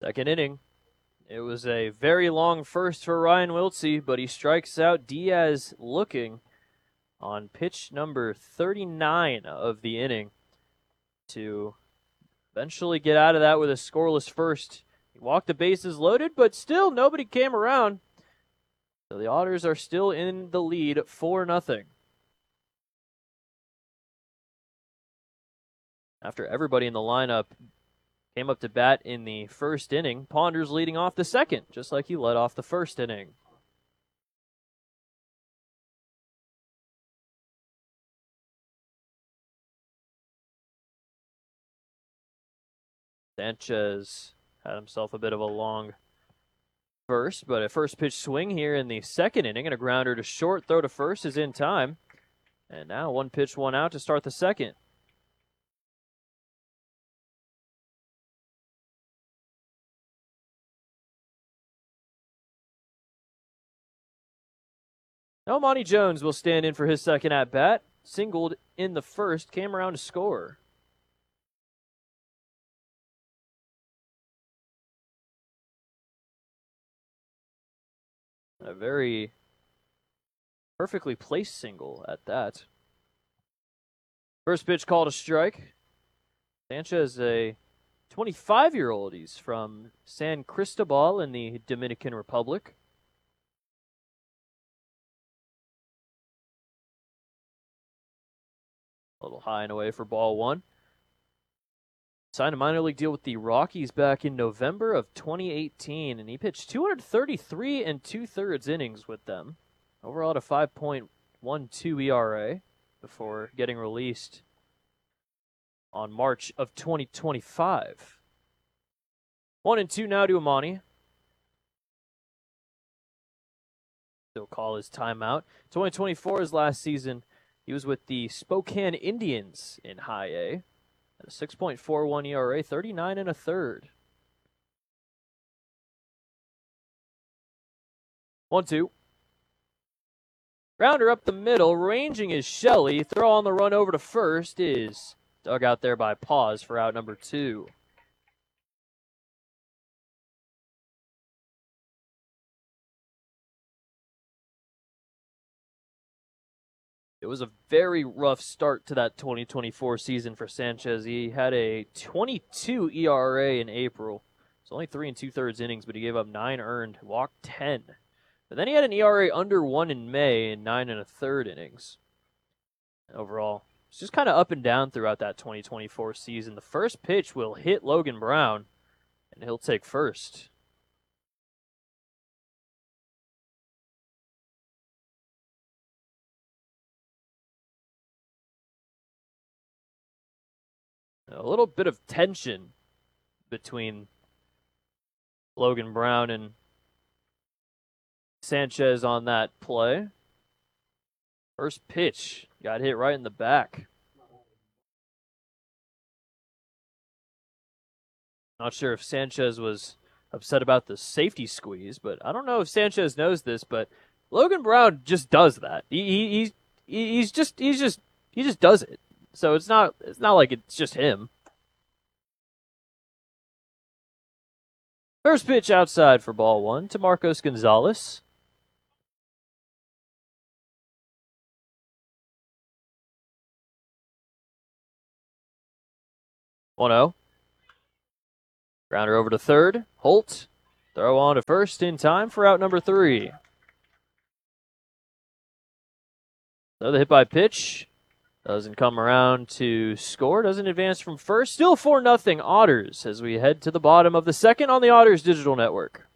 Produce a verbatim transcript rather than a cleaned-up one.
Second inning. It was a very long first for Ryan Wiltsey, but he strikes out Diaz looking on pitch number thirty-nine of the inning to eventually get out of that with a scoreless first. He walked the bases loaded, but still nobody came around. So the Otters are still in the lead four nothing. After everybody in the lineup came up to bat in the first inning, Ponders leading off the second, just like he led off the first inning. Sanchez had himself a bit of a long first, but a first pitch swing here in the second inning, and a grounder to short, throw to first is in time. And now one pitch, one out to start the second. Now Monty Jones will stand in for his second at-bat. Singled in the first, came around to score. A very perfectly placed single at that. First pitch called a strike. Sanchez, a twenty-five-year-old. He's from San Cristobal in the Dominican Republic. A little high and away for ball one. Signed a minor league deal with the Rockies back in November of twenty eighteen, and he pitched two hundred thirty-three and two-thirds innings with them. Overall at a five point one two E R A before getting released on March of twenty twenty-five. One and two now to Amani. He'll call his timeout. twenty twenty-four is last season. He was with the Spokane Indians in High A. At a six point four one E R A, thirty-nine and a third. one two. Grounder up the middle, ranging is Shelley. Throw on the run over to first is dug out there by Pause for out number two. It was a very rough start to that twenty twenty-four season for Sanchez. He had a twenty-two E R A in April. It's only three and two-thirds innings, but he gave up nine earned, walked ten. But then he had an E R A under one in May in nine and a third innings. Overall, it's just kind of up and down throughout that twenty twenty-four season. The first pitch will hit Logan Brown, and he'll take first. A little bit of tension between Logan Brown and Sanchez on that play. First pitch got hit right in the back. Not sure if Sanchez was upset about the safety squeeze, but I don't know if Sanchez knows this, but Logan Brown just does that. He, he, he he's just he's just he just does it. So it's not it's not like it's just him. First pitch outside for ball one to Marcos Gonzalez. one oh. Grounder over to third. Holt. Throw on to first in time for out number three. Another hit by pitch. Doesn't come around to score. Doesn't advance from first. Still four nothing Otters as we head to the bottom of the second on the Otters Digital Network.